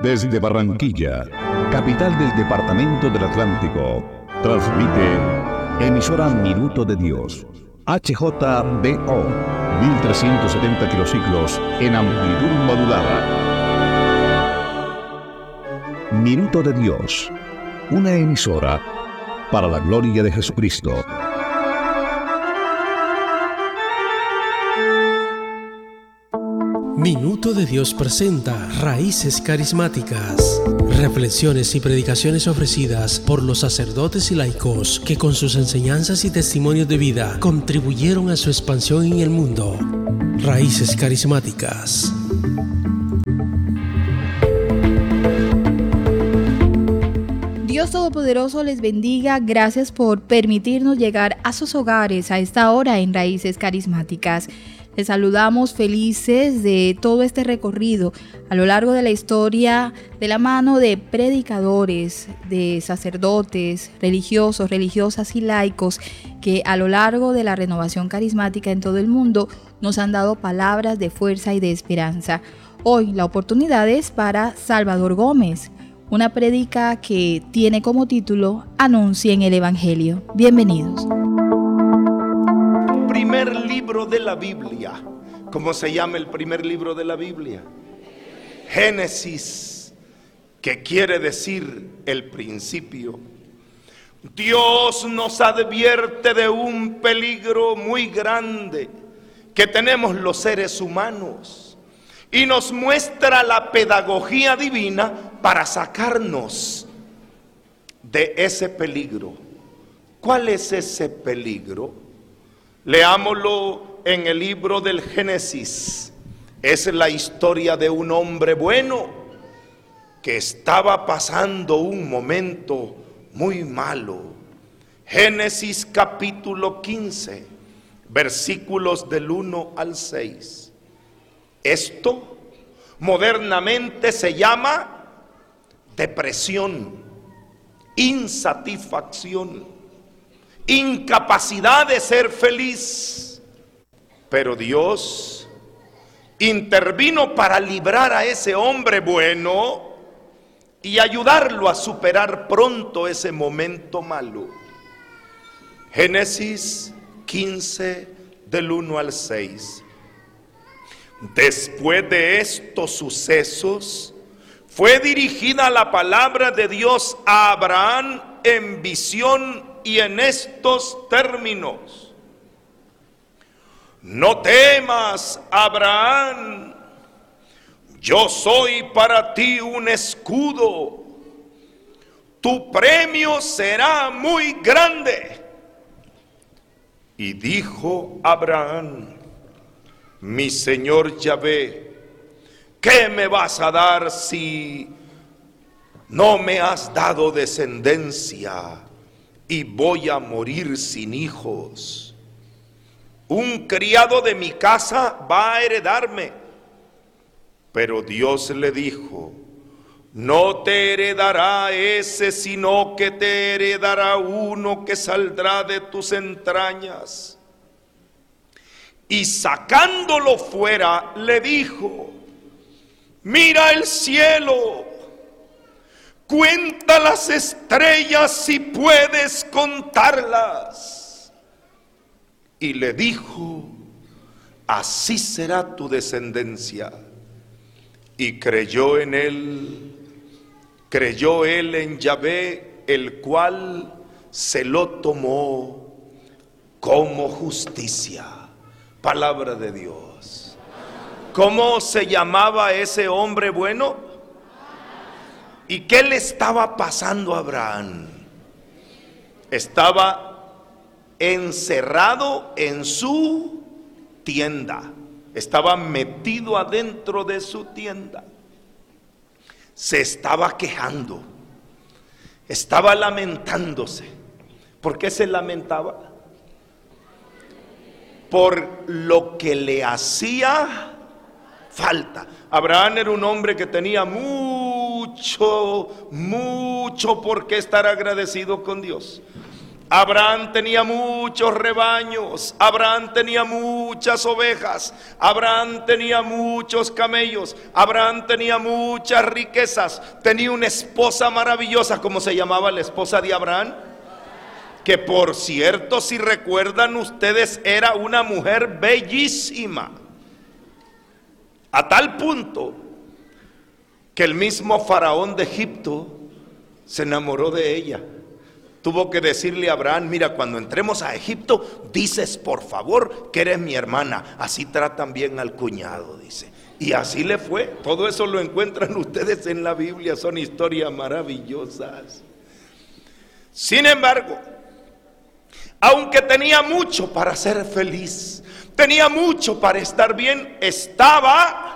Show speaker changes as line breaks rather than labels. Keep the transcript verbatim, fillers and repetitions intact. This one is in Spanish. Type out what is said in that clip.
Desde Barranquilla, capital del departamento del Atlántico, transmite emisora Minuto de Dios, H J B O, mil trescientos setenta kilociclos en amplitud modulada. Minuto de Dios, una emisora para la gloria de Jesucristo.
Minuto de Dios presenta Raíces Carismáticas, reflexiones y predicaciones ofrecidas por los sacerdotes y laicos que con sus enseñanzas y testimonios de vida contribuyeron a su expansión en el mundo. Raíces Carismáticas.
Dios Todopoderoso les bendiga. Gracias por permitirnos llegar a sus hogares a esta hora en Raíces Carismáticas. Les saludamos felices de todo este recorrido a lo largo de la historia de la mano de predicadores, de sacerdotes, religiosos, religiosas y laicos que a lo largo de la renovación carismática en todo el mundo nos han dado palabras de fuerza y de esperanza. Hoy la oportunidad es para Salvador Gómez, una prédica que tiene como título Anuncien el Evangelio. Bienvenidos.
Primer libro de la Biblia. ¿Cómo se llama el primer libro de la Biblia? Génesis, que quiere decir el principio. Dios nos advierte de un peligro muy grande que tenemos los seres humanos y nos muestra la pedagogía divina para sacarnos de ese peligro. ¿Cuál es ese peligro? Leámoslo en el libro del Génesis. Es la historia de un hombre bueno que estaba pasando un momento muy malo. Génesis capítulo quince, versículos del uno al seis. Esto modernamente se llama depresión, insatisfacción, incapacidad de ser feliz. Pero Dios intervino para librar a ese hombre bueno y ayudarlo a superar pronto ese momento malo. Génesis quince del uno al seis. Después de estos sucesos, fue dirigida la palabra de Dios a Abraham en visión y en estos términos: no temas, Abraham, yo soy para ti un escudo, tu premio será muy grande. Y dijo Abraham: mi señor Yahvé, ¿qué me vas a dar si no me has dado descendencia y voy a morir sin hijos? Un criado de mi casa va a heredarme. Pero Dios le dijo: no te heredará ese, sino que te heredará uno que saldrá de tus entrañas. Y sacándolo fuera, le dijo: mira el cielo, cuenta las estrellas si puedes contarlas. Y le dijo: así será tu descendencia. Y creyó en él, creyó él en Yahvé, el cual se lo tomó como justicia. Palabra de Dios. ¿Cómo se llamaba ese hombre bueno? ¿Y qué le estaba pasando a Abraham? Estaba encerrado en su tienda. Estaba metido adentro de su tienda. Se estaba quejando. Estaba lamentándose. ¿Por qué se lamentaba? Por lo que le hacía falta. Abraham era un hombre que tenía mucho, mucho por qué estar agradecido con Dios. Abraham tenía muchos rebaños, Abraham tenía muchas ovejas, Abraham tenía muchos camellos, Abraham tenía muchas riquezas, tenía una esposa maravillosa. ¿Cómo se llamaba la esposa de Abraham? Que por cierto, si recuerdan ustedes, era una mujer bellísima, a tal punto que el mismo faraón de Egipto se enamoró de ella. Tuvo que decirle a Abraham: mira, cuando entremos a Egipto, dices por favor que eres mi hermana, así tratan bien al cuñado, dice. Y así le fue. Todo eso lo encuentran ustedes en la Biblia, son historias maravillosas. Sin embargo, aunque tenía mucho para ser feliz, tenía mucho para estar bien, estaba